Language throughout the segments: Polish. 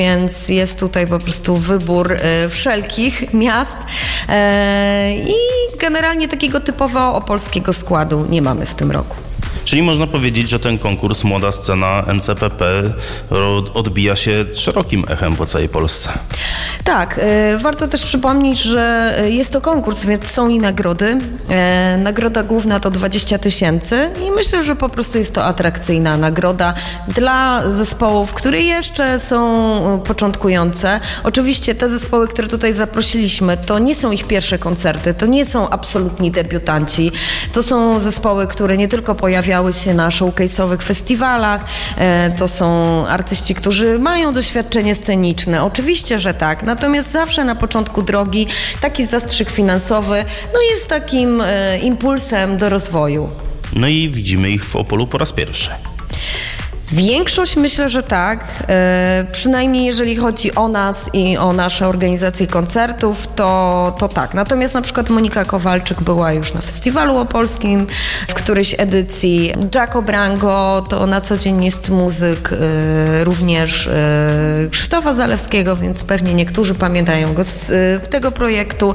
Więc jest tutaj po prostu wybór wszelkich miast i generalnie takiego typowo opolskiego składu nie mamy w tym roku. Czyli można powiedzieć, że ten konkurs Młoda Scena NCPP odbija się szerokim echem po całej Polsce. Tak, warto też przypomnieć, że jest to konkurs, więc są i nagrody. Nagroda główna to 20 000 i myślę, że po prostu jest to atrakcyjna nagroda dla zespołów, które jeszcze są początkujące. Oczywiście te zespoły, które tutaj zaprosiliśmy, to nie są ich pierwsze koncerty, to nie są absolutni debiutanci. To są zespoły, które nie tylko pojawiały się na showcase'owych festiwalach, to są artyści, którzy mają doświadczenie sceniczne. Oczywiście, że tak. Natomiast zawsze na początku drogi taki zastrzyk finansowy jest takim impulsem do rozwoju. No i widzimy ich w Opolu po raz pierwszy. Większość myślę, że tak. Przynajmniej jeżeli chodzi o nas i o nasze organizacje koncertów, to tak. Natomiast na przykład Monika Kowalczyk była już na festiwalu opolskim w którejś edycji. Jaco Brango to na co dzień jest muzyk również Krzysztofa Zalewskiego, więc pewnie niektórzy pamiętają go z tego projektu.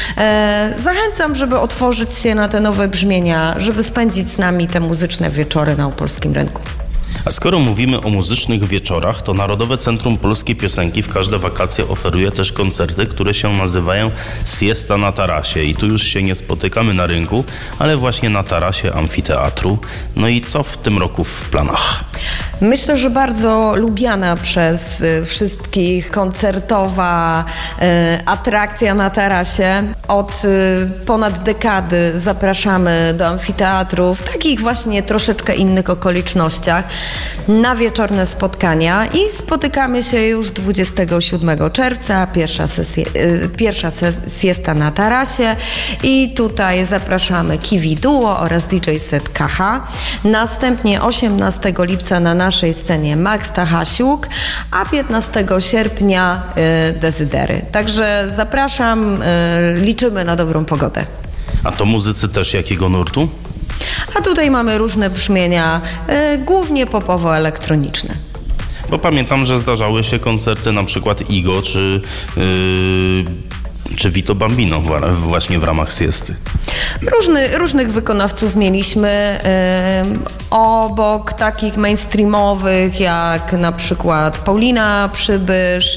Zachęcam, żeby otworzyć się na te nowe brzmienia, żeby spędzić z nami te muzyczne wieczory na opolskim rynku. A skoro mówimy o muzycznych wieczorach, to Narodowe Centrum Polskiej Piosenki w każde wakacje oferuje też koncerty, które się nazywają Siesta na tarasie. I tu już się nie spotykamy na rynku, ale właśnie na tarasie amfiteatru. No i co w tym roku w planach? Myślę, że bardzo lubiana przez wszystkich koncertowa atrakcja na tarasie. Od ponad dekady zapraszamy do amfiteatru w takich właśnie troszeczkę innych okolicznościach na wieczorne spotkania i spotykamy się już 27 czerwca, pierwsza siesta na tarasie i tutaj zapraszamy Kiwi Duo oraz DJ Set KH. Następnie 18 lipca na naszej scenie Max Tachasiuk, a 15 sierpnia Dezydery. Także zapraszam, liczymy na dobrą pogodę. A to muzycy też jakiego nurtu? A tutaj mamy różne brzmienia, głównie popowo-elektroniczne. Bo pamiętam, że zdarzały się koncerty na przykład Igo czy Vito Bambino właśnie w ramach siesty. Różnych wykonawców mieliśmy obok takich mainstreamowych jak na przykład Paulina Przybysz.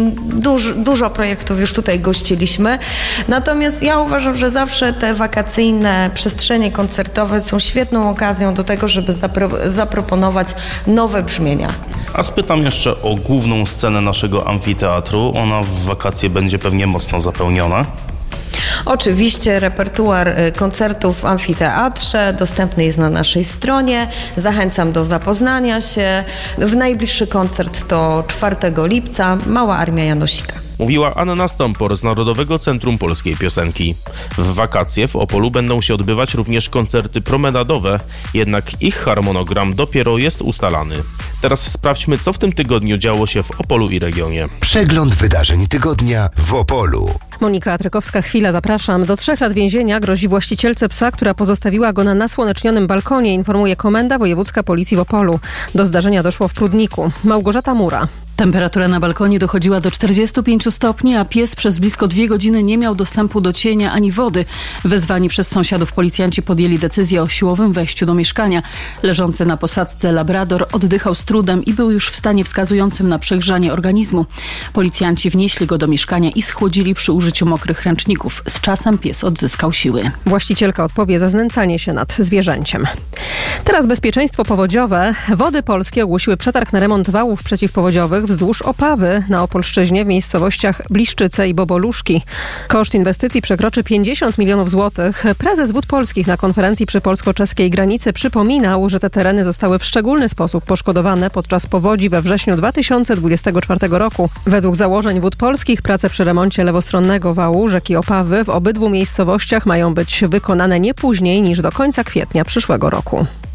Dużo projektów już tutaj gościliśmy. Natomiast ja uważam, że zawsze te wakacyjne przestrzenie koncertowe są świetną okazją do tego, żeby zaproponować nowe brzmienia. A spytam jeszcze o główną scenę naszego amfiteatru. Ona w wakacje będzie pewnie mocno zapełniona. Oczywiście repertuar koncertów w amfiteatrze dostępny jest na naszej stronie. Zachęcam do zapoznania się. W najbliższy koncert to 4 lipca, Mała Armia Janosika. Mówiła Anna Stompor z Narodowego Centrum Polskiej Piosenki. W wakacje w Opolu będą się odbywać również koncerty promenadowe, jednak ich harmonogram dopiero jest ustalany. Teraz sprawdźmy, co w tym tygodniu działo się w Opolu i regionie. Przegląd wydarzeń tygodnia w Opolu. Monika Trykowska-Chwila, zapraszam. Do 3 lat więzienia grozi właścicielce psa, która pozostawiła go na nasłonecznionym balkonie, informuje Komenda Wojewódzka Policji w Opolu. Do zdarzenia doszło w Prudniku. Małgorzata Mura. Temperatura na balkonie dochodziła do 45 stopni, a pies przez blisko 2 godziny nie miał dostępu do cienia ani wody. Wezwani przez sąsiadów policjanci podjęli decyzję o siłowym wejściu do mieszkania. Leżący na posadzce labrador oddychał z trudem i był już w stanie wskazującym na przegrzanie organizmu. Policjanci wnieśli go do mieszkania i schłodzili przy użyciu mokrych ręczników. Z czasem pies odzyskał siły. Właścicielka odpowie za znęcanie się nad zwierzęciem. Teraz bezpieczeństwo powodziowe. Wody Polskie ogłosiły przetarg na remont wałów przeciwpowodziowych wzdłuż Opawy na Opolszczyźnie w miejscowościach Bliszczyce i Boboluszki. Koszt inwestycji przekroczy 50 milionów złotych. Prezes Wód Polskich na konferencji przy polsko-czeskiej granicy przypominał, że te tereny zostały w szczególny sposób poszkodowane podczas powodzi we wrześniu 2024 roku. Według założeń Wód Polskich prace przy remoncie lewostronnego wału rzeki Opawy w obydwu miejscowościach mają być wykonane nie później niż do końca kwietnia przyszłego roku.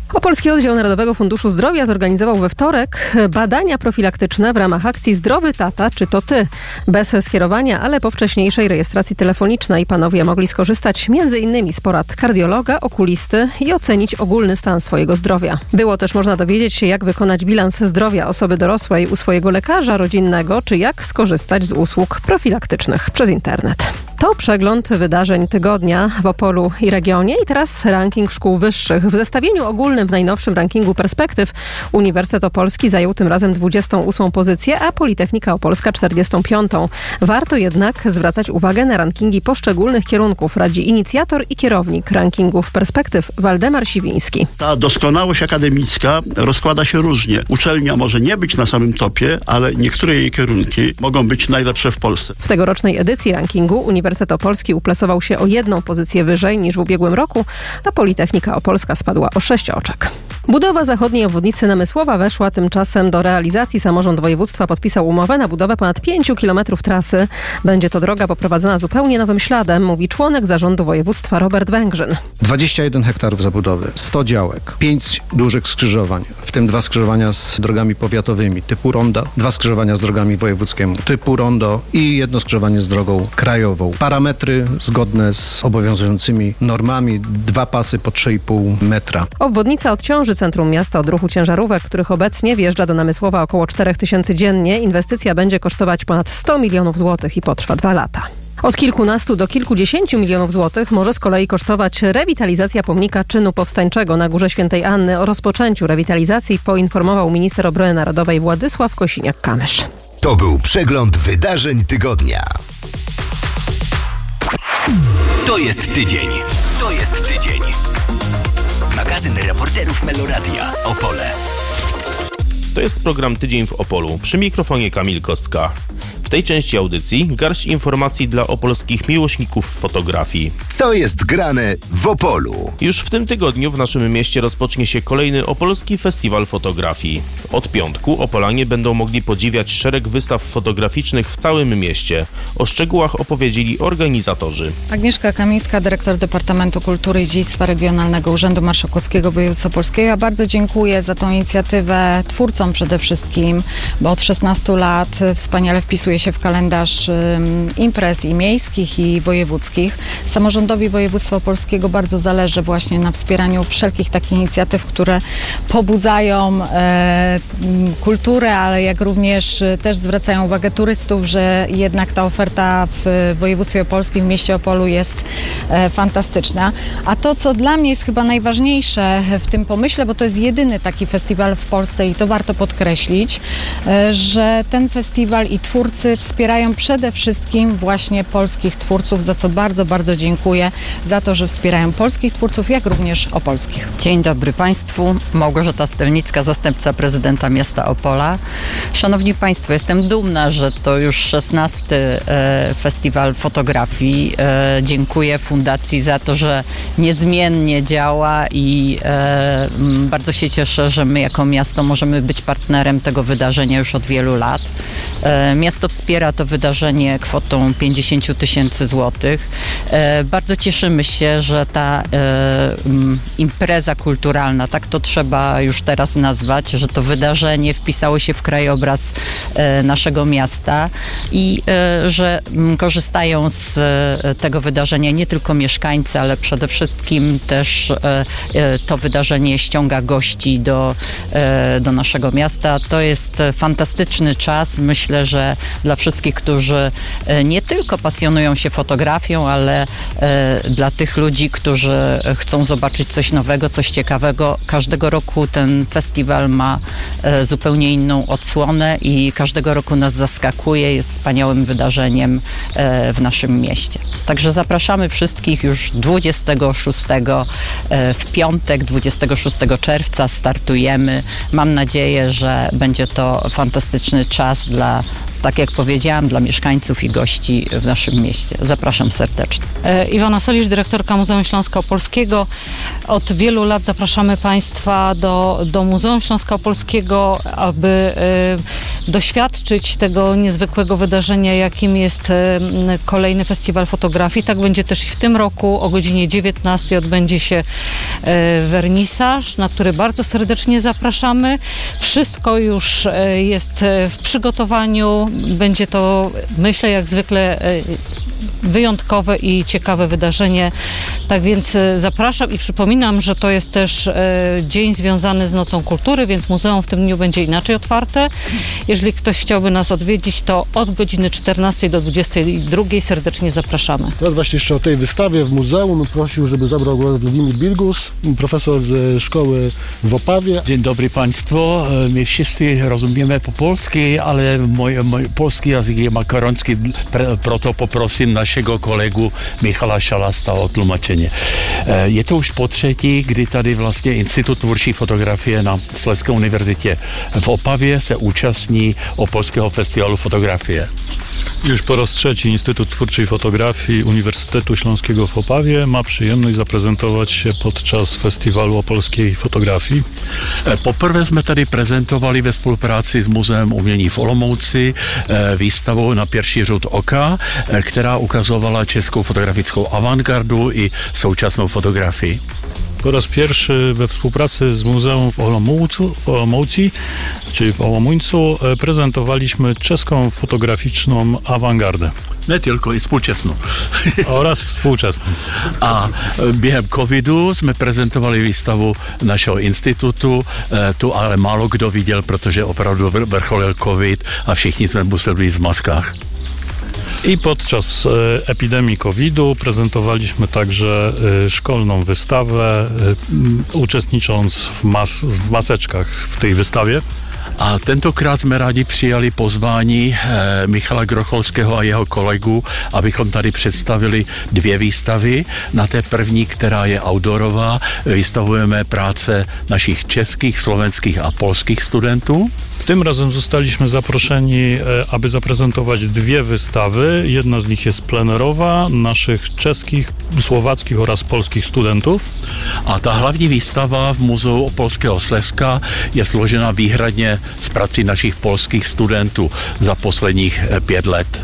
Opolski Oddział Narodowego Funduszu Zdrowia zorganizował we wtorek badania profilaktyczne w ramach akcji Zdrowy Tata, czy to ty? Bez skierowania, ale po wcześniejszej rejestracji telefonicznej panowie mogli skorzystać m.in. z porad kardiologa, okulisty i ocenić ogólny stan swojego zdrowia. Było też można dowiedzieć się, jak wykonać bilans zdrowia osoby dorosłej u swojego lekarza rodzinnego, czy jak skorzystać z usług profilaktycznych przez internet. To przegląd wydarzeń tygodnia w Opolu i regionie i teraz ranking szkół wyższych. W zestawieniu ogólnym w najnowszym rankingu Perspektyw Uniwersytet Opolski zajął tym razem 28. pozycję, a Politechnika Opolska 45. Warto jednak zwracać uwagę na rankingi poszczególnych kierunków, radzi inicjator i kierownik rankingów Perspektyw Waldemar Siwiński. Ta doskonałość akademicka rozkłada się różnie. Uczelnia może nie być na samym topie, ale niektóre jej kierunki mogą być najlepsze w Polsce. W tegorocznej edycji rankingu Uniwersytet Opolski uplasował się o 1 pozycję wyżej niż w ubiegłym roku, a Politechnika Opolska spadła o 6 oczek. Budowa zachodniej obwodnicy Namysłowa weszła tymczasem do realizacji. Samorząd województwa podpisał umowę na budowę ponad 5 kilometrów trasy. Będzie to droga poprowadzona zupełnie nowym śladem, mówi członek zarządu województwa Robert Węgrzyn. 21 hektarów zabudowy, 100 działek, 5 dużych skrzyżowań, w tym 2 skrzyżowania z drogami powiatowymi typu rondo, 2 skrzyżowania z drogami wojewódzkiemi typu rondo i 1 skrzyżowanie z drogą krajową. Parametry zgodne z obowiązującymi normami, 2 pasy po 3,5 metra. Obwodnica odciąży centrum miasta od ruchu ciężarówek, których obecnie wjeżdża do Namysłowa około 4000 dziennie. Inwestycja będzie kosztować ponad 100 milionów złotych i potrwa 2 lata. Od kilkunastu do kilkudziesięciu milionów złotych może z kolei kosztować rewitalizacja pomnika czynu powstańczego na Górze Świętej Anny. O rozpoczęciu rewitalizacji poinformował minister obrony narodowej Władysław Kosiniak-Kamysz. To był przegląd wydarzeń tygodnia. To jest tydzień. To jest tydzień. Magazyn reporterów Meloradia Opole. To jest program Tydzień w Opolu. Przy mikrofonie Kamil Kostka. W tej części audycji garść informacji dla opolskich miłośników fotografii. Co jest grane w Opolu? Już w tym tygodniu w naszym mieście rozpocznie się kolejny Opolski Festiwal Fotografii. Od piątku Opolanie będą mogli podziwiać szereg wystaw fotograficznych w całym mieście. O szczegółach opowiedzieli organizatorzy. Agnieszka Kamińska, dyrektor Departamentu Kultury i Dziedzictwa Regionalnego Urzędu Marszałkowskiego Województwa Opolskiego. Ja bardzo dziękuję za tą inicjatywę twórcom przede wszystkim, bo od 16 lat wspaniale wpisuje się w kalendarz imprez i miejskich, i wojewódzkich. Samorządowi województwa opolskiego bardzo zależy właśnie na wspieraniu wszelkich takich inicjatyw, które pobudzają kulturę, ale jak również też zwracają uwagę turystów, że jednak ta oferta w województwie opolskim, w mieście Opolu jest fantastyczna. A to, co dla mnie jest chyba najważniejsze w tym pomyśle, bo to jest jedyny taki festiwal w Polsce i to warto podkreślić, że ten festiwal i twórcy wspierają przede wszystkim właśnie polskich twórców, za co bardzo, bardzo dziękuję za to, że wspierają polskich twórców, jak również opolskich. Dzień dobry Państwu. Małgorzata Stelnicka, zastępca prezydenta miasta Opola. Szanowni Państwo, jestem dumna, że to już 16. festiwal fotografii. Dziękuję Fundacji za to, że niezmiennie działa i bardzo się cieszę, że my jako miasto możemy być partnerem tego wydarzenia już od wielu lat. Miasto wspiera to wydarzenie kwotą 50 000 złotych. Bardzo cieszymy się, że ta impreza kulturalna, tak to trzeba już teraz nazwać, że to wydarzenie wpisało się w krajobraz naszego miasta i że korzystają z tego wydarzenia nie tylko mieszkańcy, ale przede wszystkim też to wydarzenie ściąga gości do naszego miasta. To jest fantastyczny czas. Myślę, że dla wszystkich, którzy nie tylko pasjonują się fotografią, ale dla tych ludzi, którzy chcą zobaczyć coś nowego, coś ciekawego. Każdego roku ten festiwal ma zupełnie inną odsłonę i każdego roku nas zaskakuje, jest wspaniałym wydarzeniem w naszym mieście. Także zapraszamy wszystkich już 26 w piątek, 26 czerwca startujemy. Mam nadzieję, że będzie to fantastyczny czas dla tak jak powiedziałam, dla mieszkańców i gości w naszym mieście. Zapraszam serdecznie. Iwona Solisz, dyrektorka Muzeum Śląska Opolskiego. Od wielu lat zapraszamy Państwa do Muzeum Śląska Opolskiego, aby doświadczyć tego niezwykłego wydarzenia, jakim jest kolejny festiwal fotografii. Tak będzie też i w tym roku. O godzinie 19 odbędzie się wernisaż, na który bardzo serdecznie zapraszamy. Wszystko już jest w przygotowaniu. Będzie to, myślę, jak zwykle wyjątkowe i ciekawe wydarzenie. Tak więc zapraszam i przypominam, że to jest też dzień związany z Nocą Kultury, więc muzeum w tym dniu będzie inaczej otwarte. Jeżeli ktoś chciałby nas odwiedzić, to od godziny 14 do 22 serdecznie zapraszamy. Teraz właśnie jeszcze o tej wystawie w muzeum prosił, żeby zabrał głos Władimir Bilgus, profesor ze szkoły w Opawie. Dzień dobry Państwu. My wszyscy rozumiemy po polsku, ale mój polski język jest makaroński, proto poproszę naszego kolegu Michala Szalasta o tłumaczenie. Je to už po třetí, kdy tady vlastně Institut tvůrčí fotografie na Slezské univerzitě v Opavě se účastní Opolského festiwalu fotografie. Już po raz trzeci Instytut Twórczej Fotografii Uniwersytetu Śląskiego w Opawie ma przyjemność zaprezentować się podczas Festiwalu Opolskiej Fotografii. Poprvé jsme tady prezentovali ve spolupráci s Muzeem umění v Olomouci výstavu Na pierwszy rzut oka, která ukazovala českou fotografickou avantgardu i současnou fotografii. Po raz pierwszy we współpracy z Muzeum w Olomouci, czyli w Olomuńcu, prezentowaliśmy czeską fotograficzną awangardę. Nie tylko, i współczesną. Oraz współczesną. A během covidu jsme prezentovali výstavu našeho institutu, tu ale málo kdo viděl, protože opravdu vrcholil covid a všichni jsme museli být v maskách. I podczas epidemii COVID-u prezentowaliśmy także szkolną wystawę, uczestnicząc w maseczkach w tej wystawie. A tentokrát jsme rádi přijali pozvání Michala Grocholského a jeho kolegů, abychom tady představili dvě výstavy. Na té první, která je outdoorová, vystavujeme práce našich českých, slovenských a polských studentů. Tym razem zostaliśmy zaproszeni, aby zaprezentować dwie wystawy. Jedna z nich jest plenerowa, naszych czeskich, słowackich oraz polskich studentów. A ta hlavní výstava v Muzeu Opolského Slezska je složena výhradně z prací našich polskich studentů za posledních 5 let.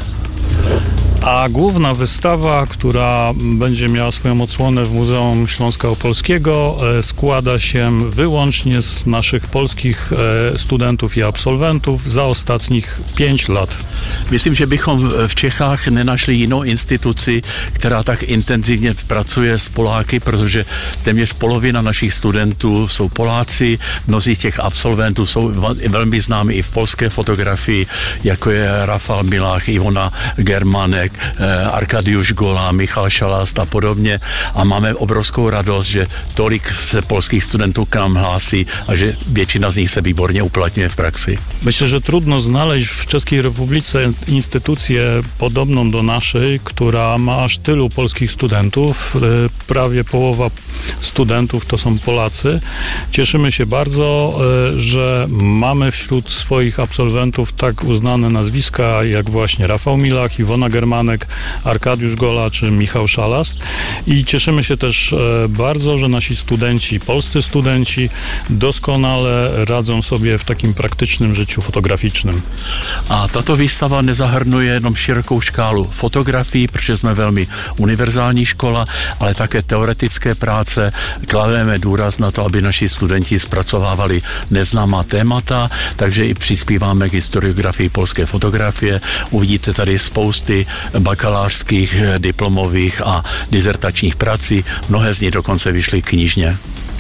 A główna wystawa, która będzie miała swoją odsłonę w Muzeum Śląska Opolskiego, składa się wyłącznie z naszych polskich studentów i absolwentów za ostatnich 5 lat. Myslím, že bychom v Čechách nenašli jinou instituci, která tak intenzivně pracuje s Poláky, protože téměř polovina našich studentů jsou Poláci, mnozí těch absolventů jsou velmi známí i v polské fotografii, jako je Rafal Milach, Ivona Germanek, Arkadiusz Gola, Michal Šalast a podobně. A máme obrovskou radost, že tolik se polských studentů k nám hlásí a že většina z nich se výborně uplatňuje v praxi. Myślę, że trudno znaleźć w Czeskiej Republice instytucję podobną do naszej, która ma aż tylu polskich studentów. Prawie połowa studentów to są Polacy. Cieszymy się bardzo, że mamy wśród swoich absolwentów tak uznane nazwiska jak właśnie Rafał Milach, Iwona Germanek, Arkadiusz Gola czy Michał Szalast. I cieszymy się też bardzo, że nasi studenci, polscy studenci doskonale radzą sobie w takim praktycznym życiu fotograficznym. A tato výstava nezahrnuje jenom širokou škálu fotografií, protože jsme velmi univerzální škola, ale také teoretické práce. Klademe důraz na to, aby naši studenti zpracovávali neznámá témata, takže i přispíváme k historiografii polské fotografie. Uvidíte tady spousty bakalářských, diplomových a dizertačních prací. Mnohé z nich dokonce vyšly knižně.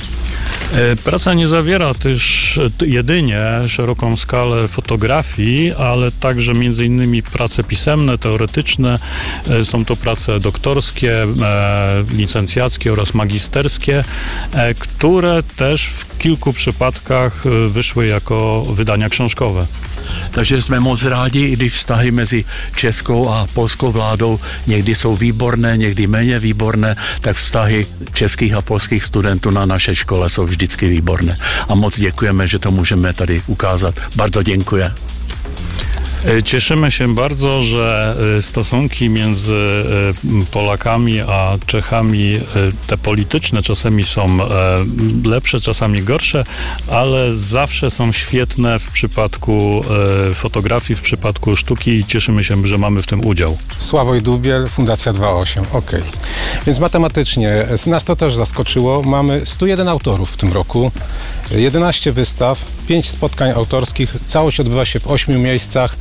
Praca nie zawiera też jedynie szeroką skalę fotografii, ale także między innymi prace pisemne, teoretyczne. Są to prace doktorskie, licencjackie oraz magisterskie, które też w kilku przypadkach wyszły jako wydania książkowe. Takže jsme moc rádi, i když vztahy mezi českou a polskou vládou někdy jsou výborné, někdy méně výborné, tak vztahy českých a polských studentů na naše škole jsou vždycky výborné. A moc děkujeme, že to můžeme tady ukázat. Bardzo děkuji. Cieszymy się bardzo, że stosunki między Polakami a Czechami, te polityczne czasami są lepsze, czasami gorsze, ale zawsze są świetne w przypadku fotografii, w przypadku sztuki i cieszymy się, że mamy w tym udział. Sławoj Dubiel, Fundacja 2.8, okej. Więc matematycznie nas to też zaskoczyło. Mamy 101 autorów w tym roku, 11 wystaw, 5 spotkań autorskich. Całość odbywa się w 8 miejscach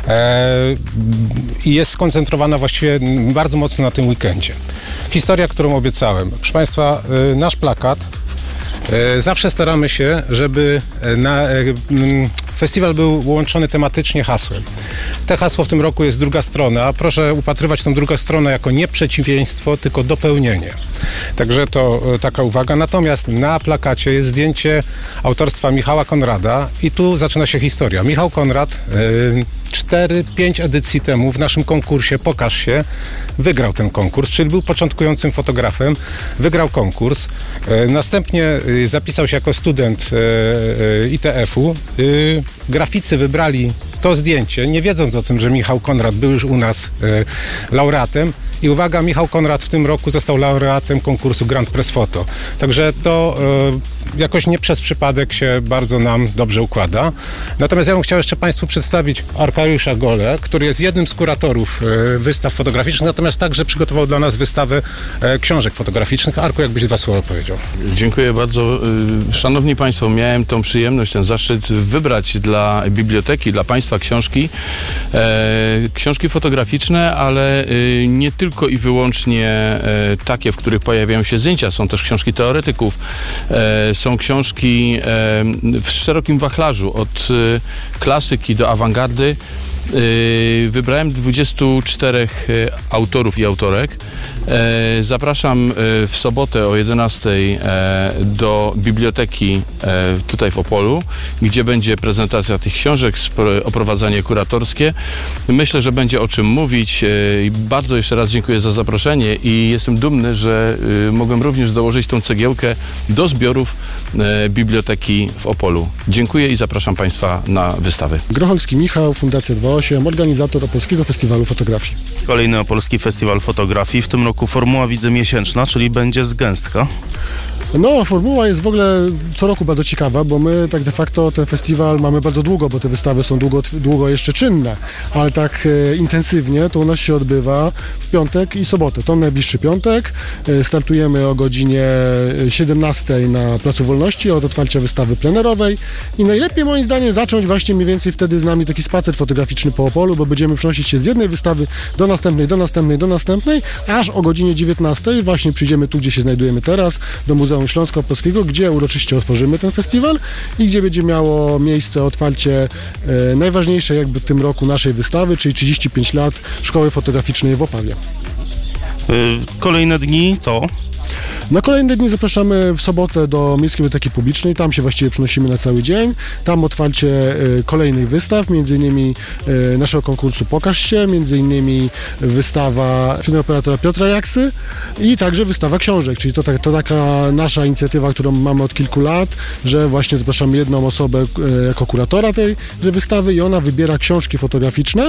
i jest skoncentrowana właściwie bardzo mocno na tym weekendzie. Historia, którą obiecałem. Proszę Państwa, nasz plakat. Zawsze staramy się, żeby festiwal był łączony tematycznie hasłem. Te hasło w tym roku jest druga strona. Proszę upatrywać tą drugą stronę jako nie przeciwieństwo, tylko dopełnienie. Także to taka uwaga. Natomiast na plakacie jest zdjęcie autorstwa Michała Konrada i tu zaczyna się historia. Michał Konrad 4-5 edycji temu w naszym konkursie Pokaż się wygrał ten konkurs, czyli był początkującym fotografem, wygrał konkurs. Następnie zapisał się jako student ITF-u. Graficy wybrali to zdjęcie, nie wiedząc o tym, że Michał Konrad był już u nas laureatem. I uwaga, Michał Konrad w tym roku został laureatem konkursu Grand Press Photo. Także to jakoś nie przez przypadek się bardzo nam dobrze układa. Natomiast ja bym chciał jeszcze Państwu przedstawić Arkadiusza Golę, który jest jednym z kuratorów wystaw fotograficznych, natomiast także przygotował dla nas wystawę książek fotograficznych. Arku, jakbyś 2 słowa powiedział. Dziękuję bardzo. Szanowni Państwo, miałem tą przyjemność, ten zaszczyt wybrać dla biblioteki, dla Państwa książki fotograficzne, ale nie tylko i wyłącznie takie, w których pojawiają się zdjęcia. Są też książki teoretyków, są książki w szerokim wachlarzu, od klasyki do awangardy. Wybrałem 24 autorów i autorek. Zapraszam w sobotę o 11 do biblioteki tutaj w Opolu, gdzie będzie prezentacja tych książek, oprowadzanie kuratorskie. Myślę, że będzie o czym mówić. Bardzo jeszcze raz dziękuję za zaproszenie i jestem dumny, że mogłem również dołożyć tą cegiełkę do zbiorów biblioteki w Opolu. Dziękuję i zapraszam Państwa na wystawę. Grocholski Michał, Fundacja 2.8, organizator Opolskiego Festiwalu Fotografii. Kolejny Opolski Festiwal Fotografii. W tym roku formuła widzę miesięczna, czyli będzie z gęstka. No, formuła jest w ogóle co roku bardzo ciekawa, bo my tak de facto ten festiwal mamy bardzo długo, bo te wystawy są długo jeszcze czynne, ale tak intensywnie to u nas się odbywa w piątek i sobotę. To najbliższy piątek. Startujemy o godzinie 17 na Placu Wolności od otwarcia wystawy plenerowej i najlepiej moim zdaniem zacząć właśnie mniej więcej wtedy z nami taki spacer fotograficzny po Opolu, bo będziemy przenosić się z jednej wystawy do następnej, aż o godzinie 19 właśnie przyjdziemy tu, gdzie się znajdujemy teraz, do Muzeum Śląsko-Polskiego, gdzie uroczyście otworzymy ten festiwal i gdzie będzie miało miejsce otwarcie najważniejszej jakby w tym roku naszej wystawy, czyli 35 lat Szkoły Fotograficznej w Opawie. Kolejne dni to? Na kolejne dni zapraszamy w sobotę do Miejskiej Biblioteki Publicznej, tam się właściwie przenosimy na cały dzień, tam otwarcie kolejnych wystaw, między innymi naszego konkursu Pokaż się, między innymi wystawa operatora Piotra Jaksy i także wystawa książek, czyli to taka nasza inicjatywa, którą mamy od kilku lat, że właśnie zapraszamy jedną osobę jako kuratora tej wystawy i ona wybiera książki fotograficzne,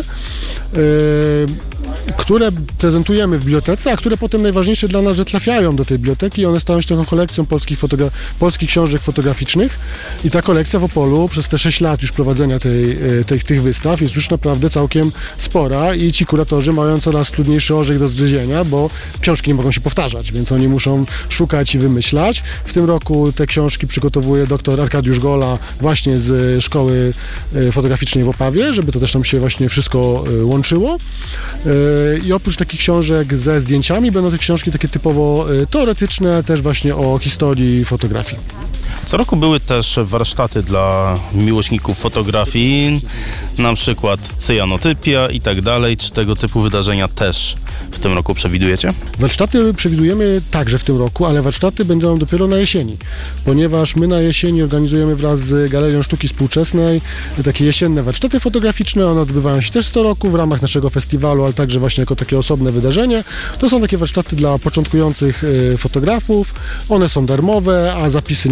które prezentujemy w bibliotece, a które potem najważniejsze dla nas, że trafiają do tej biblioteki i one stają się taką kolekcją polskich książek fotograficznych i ta kolekcja w Opolu przez te 6 lat już prowadzenia tych wystaw jest już naprawdę całkiem spora i ci kuratorzy mają coraz trudniejszy orzech do zgryzienia, bo książki nie mogą się powtarzać, więc oni muszą szukać i wymyślać. W tym roku te książki przygotowuje dr Arkadiusz Gola właśnie z Szkoły Fotograficznej w Opawie, żeby to też nam się właśnie wszystko łączyło. I oprócz takich książek ze zdjęciami będą te książki takie typowo teoretyczne, też właśnie o historii fotografii. Co roku były też warsztaty dla miłośników fotografii, na przykład cyjanotypia i tak dalej. Czy tego typu wydarzenia też w tym roku przewidujecie? Warsztaty przewidujemy także w tym roku, ale warsztaty będą dopiero na jesieni, ponieważ my na jesieni organizujemy wraz z Galerią Sztuki Współczesnej takie jesienne warsztaty fotograficzne. One odbywają się też co roku w ramach naszego festiwalu, ale także właśnie jako takie osobne wydarzenie. To są takie warsztaty dla początkujących fotografów. One są darmowe, a zapisy niedługo na nie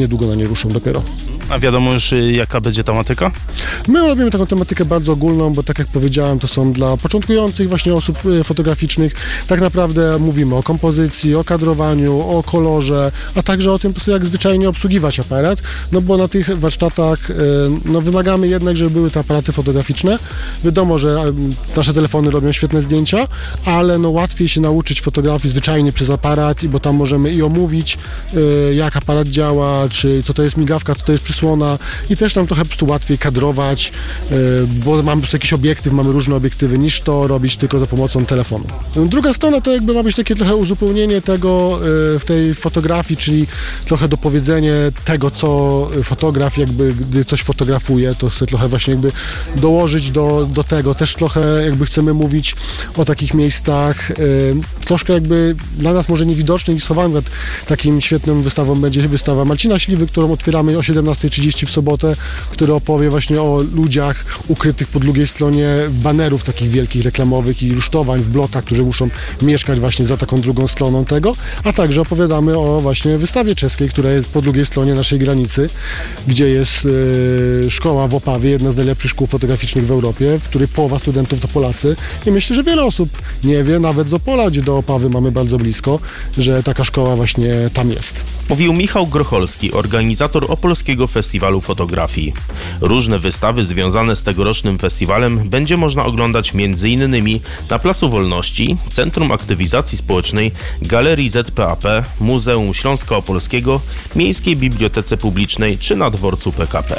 później ruszą dopiero. A wiadomo już, jaka będzie tematyka? My robimy taką tematykę bardzo ogólną, bo tak jak powiedziałem, to są dla początkujących właśnie osób fotograficznych. Tak naprawdę mówimy o kompozycji, o kadrowaniu, o kolorze, a także o tym, po prostu jak zwyczajnie obsługiwać aparat, no bo na tych warsztatach no, wymagamy jednak, żeby były te aparaty fotograficzne. Wiadomo, że nasze telefony robią świetne zdjęcia, ale no, łatwiej się nauczyć fotografii zwyczajnie przez aparat, bo tam możemy i omówić, jak aparat działa, czy co to jest migawka, co to jest przysłona i też nam trochę po prostu łatwiej kadrować, bo mamy po prostu jakiś obiektyw, mamy różne obiektywy, niż to robić tylko za pomocą telefonu. Druga strona to jakby ma być takie trochę uzupełnienie tego w tej fotografii, czyli trochę dopowiedzenie tego, co fotograf jakby, gdy coś fotografuje, to chcę trochę właśnie jakby dołożyć do tego. Też trochę jakby chcemy mówić o takich miejscach, troszkę jakby dla nas może niewidocznych i schowanym. Takim świetną wystawą będzie wystawa Marcina Śliwy, którą otwieramy o 17:30 w sobotę, który opowie właśnie o ludziach ukrytych po drugiej stronie banerów takich wielkich reklamowych i rusztowań w blokach, którzy muszą mieszkać właśnie za taką drugą stroną tego, a także opowiadamy o właśnie wystawie czeskiej, która jest po drugiej stronie naszej granicy, gdzie jest szkoła w Opawie, jedna z najlepszych szkół fotograficznych w Europie, w której połowa studentów to Polacy i myślę, że wiele osób nie wie, nawet z Opola, gdzie do Opawy mamy bardzo blisko, że taka szkoła właśnie tam jest. Mówił Michał Grocholski, organizator Opolskiego Festiwalu Fotografii. Różne wystawy związane z tegorocznym festiwalem będzie można oglądać m.in. na Placu Wolności, Centrum Aktywizacji Społecznej, Galerii ZPAP, Muzeum Śląska Opolskiego, Miejskiej Bibliotece Publicznej czy na dworcu PKP.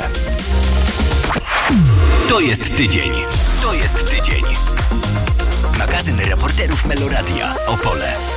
To jest tydzień. To jest tydzień. Magazyn reporterów Meloradia Opole.